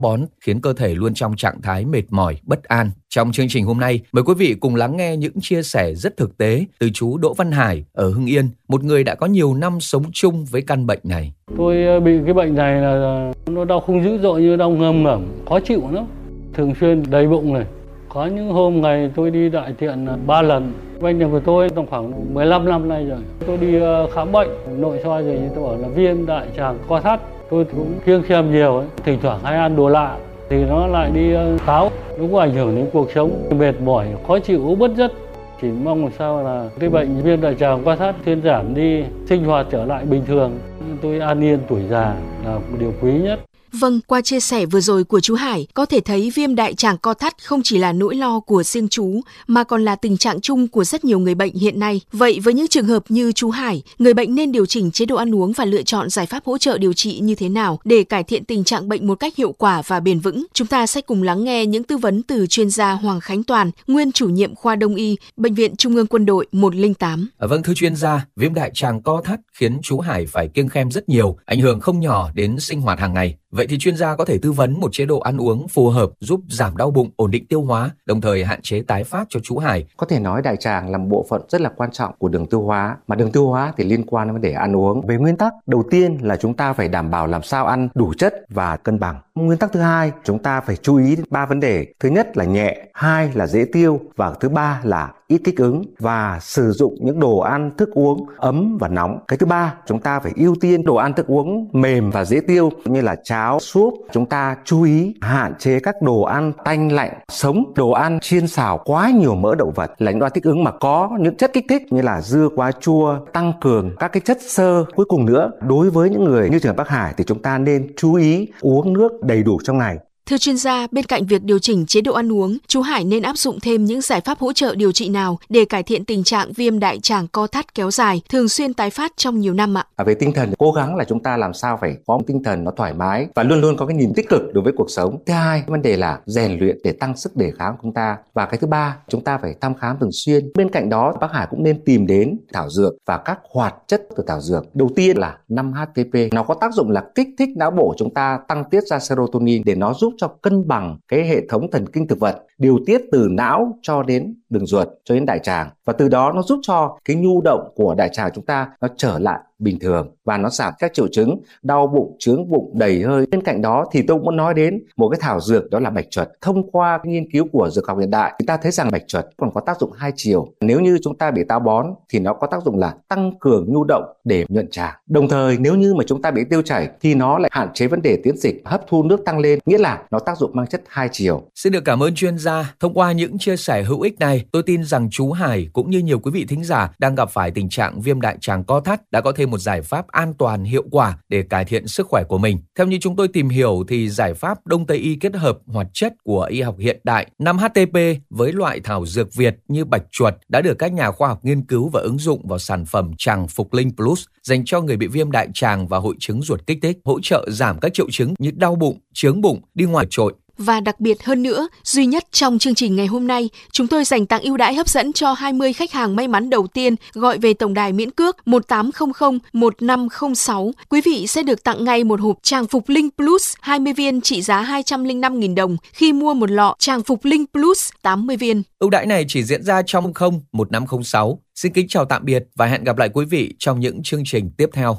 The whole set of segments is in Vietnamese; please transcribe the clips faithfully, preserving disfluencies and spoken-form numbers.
bón khiến cơ thể luôn trong trạng thái mệt mỏi, bất an. Trong chương trình hôm nay, mời quý vị cùng lắng nghe những chia sẻ rất thực tế từ chú Đỗ Văn Hải ở Hưng Yên, một người đã có nhiều năm sống chung với căn bệnh này. Tôi bị cái bệnh này là nó đau không dữ dội như đau ngâm ngẩm, khó chịu lắm, thường xuyên đầy bụng này. Có những hôm ngày tôi đi đại tiện ba lần. Bệnh này của tôi trong khoảng mười lăm năm nay rồi. Tôi đi khám bệnh, nội soi rồi tôi bảo là viêm đại tràng co thắt. Tôi cũng kiêng khem nhiều ấy. Thỉnh thoảng hay ăn đồ lạ thì nó lại đi táo. Nó cũng ảnh hưởng đến cuộc sống, mệt mỏi, khó chịu, bất giấc. Chỉ mong làm sao là cái bệnh viêm đại tràng co thắt thuyên giảm đi, sinh hoạt trở lại bình thường. Tôi an yên tuổi già là một điều quý nhất. Vâng, qua chia sẻ vừa rồi của chú Hải, có thể thấy viêm đại tràng co thắt không chỉ là nỗi lo của riêng chú, mà còn là tình trạng chung của rất nhiều người bệnh hiện nay. Vậy với những trường hợp như chú Hải, người bệnh nên điều chỉnh chế độ ăn uống và lựa chọn giải pháp hỗ trợ điều trị như thế nào để cải thiện tình trạng bệnh một cách hiệu quả và bền vững? Chúng ta sẽ cùng lắng nghe những tư vấn từ chuyên gia Hoàng Khánh Toàn, nguyên chủ nhiệm khoa Đông y, Bệnh viện Trung ương Quân đội một không tám. À, vâng, thưa chuyên gia, viêm đại tràng co thắt khiến chú Hải phải kiêng khem rất nhiều, ảnh hưởng không nhỏ đến sinh hoạt hàng ngày. Vậy thì chuyên gia có thể tư vấn một chế độ ăn uống phù hợp giúp giảm đau bụng, ổn định tiêu hóa, đồng thời hạn chế tái phát cho chú Hải. Có thể nói đại tràng là một bộ phận rất là quan trọng của đường tiêu hóa, mà đường tiêu hóa thì liên quan đến vấn đề ăn uống. Về nguyên tắc, đầu tiên là chúng ta phải đảm bảo làm sao ăn đủ chất và cân bằng. Nguyên tắc thứ hai, chúng ta phải chú ý đến ba vấn đề. Thứ nhất là nhẹ, hai là dễ tiêu và thứ ba là ít kích ứng, và sử dụng những đồ ăn thức uống ấm và nóng. Cái thứ ba, chúng ta phải ưu tiên đồ ăn thức uống mềm và dễ tiêu như là cháo, súp. Chúng ta chú ý hạn chế các đồ ăn tanh lạnh, sống, đồ ăn chiên xào quá nhiều mỡ động vật là những đồ ăn thích ứng mà có những chất kích thích như là dưa quá chua, tăng cường các cái chất xơ. Cuối cùng nữa, đối với những người như trường Bác Hải thì chúng ta nên chú ý uống nước đầy đủ trong ngày. Thưa chuyên gia, bên cạnh việc điều chỉnh chế độ ăn uống, chú Hải nên áp dụng thêm những giải pháp hỗ trợ điều trị nào để cải thiện tình trạng viêm đại tràng co thắt kéo dài, thường xuyên tái phát trong nhiều năm ạ? À, về tinh thần, cố gắng là chúng ta làm sao phải có một tinh thần nó thoải mái và luôn luôn có cái nhìn tích cực đối với cuộc sống. Thứ hai, vấn đề là rèn luyện để tăng sức đề kháng của chúng ta. Và cái thứ ba, chúng ta phải thăm khám thường xuyên. Bên cạnh đó, Bác Hải cũng nên tìm đến thảo dược và các hoạt chất từ thảo dược. Đầu tiên là năm H T P, nó có tác dụng là kích thích não bộ chúng ta tăng tiết ra serotonin để nó giúp cho cân bằng cái hệ thống thần kinh thực vật, điều tiết từ não cho đến đường ruột cho đến đại tràng, và từ đó nó giúp cho cái nhu động của đại tràng chúng ta nó trở lại bình thường và nó giảm các triệu chứng đau bụng, chướng bụng, đầy hơi. Bên cạnh đó thì tôi cũng muốn nói đến một cái thảo dược, đó là bạch chuột. Thông qua cái nghiên cứu của dược học hiện đại, chúng ta thấy rằng bạch chuột còn có tác dụng hai chiều. Nếu như chúng ta bị táo bón thì nó có tác dụng là tăng cường nhu động để nhuận tràng. Đồng thời nếu như mà chúng ta bị tiêu chảy thì nó lại hạn chế vấn đề tiến dịch, hấp thu nước tăng lên, nghĩa là nó tác dụng mang chất hai chiều. Xin được cảm ơn chuyên gia. Thông qua những chia sẻ hữu ích này, tôi tin rằng chú Hải cũng như nhiều quý vị thính giả đang gặp phải tình trạng viêm đại tràng co thắt đã có thêm một giải pháp an toàn hiệu quả để cải thiện sức khỏe của mình. Theo như chúng tôi tìm hiểu thì giải pháp Đông Tây y kết hợp hoạt chất của y học hiện đại năm H T P với loại thảo dược Việt như bạch chuột đã được các nhà khoa học nghiên cứu và ứng dụng vào sản phẩm Tràng Phục Linh Plus dành cho người bị viêm đại tràng và hội chứng ruột kích thích, hỗ trợ giảm các triệu chứng như đau bụng, chướng bụng, đi ngoài trội. Và đặc biệt hơn nữa, duy nhất trong chương trình ngày hôm nay, chúng tôi dành tặng ưu đãi hấp dẫn cho hai mươi khách hàng may mắn đầu tiên gọi về tổng đài miễn cước một tám không không một năm không sáu. Quý vị sẽ được tặng ngay một hộp Tràng Phục Linh Plus hai mươi viên trị giá hai trăm lẻ năm nghìn đồng khi mua một lọ Tràng Phục Linh Plus tám mươi viên. Ưu đãi này chỉ diễn ra trong không một năm không sáu. Xin kính chào tạm biệt và hẹn gặp lại quý vị trong những chương trình tiếp theo.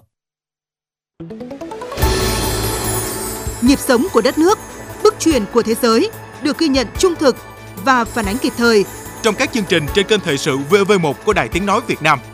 Nhịp sống của đất nước, bước chuyển của thế giới được ghi nhận trung thực và phản ánh kịp thời trong các chương trình trên kênh thời sự vê o vê một của Đài Tiếng nói Việt Nam.